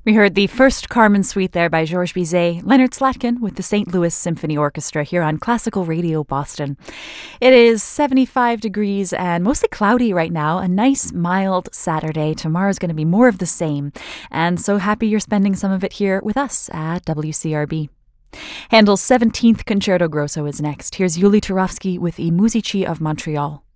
We heard the first Carmen Suite there by Georges Bizet, Leonard Slatkin with the St. Louis Symphony Orchestra here on Classical Radio Boston. It is 75 degrees and mostly cloudy right now. A nice, mild Saturday. Tomorrow's going to be more of the same. And so happy you're spending some of it here with us at WCRB. Handel's 17th Concerto Grosso is next. Here's Yuli Turovsky with I Musici of Montreal.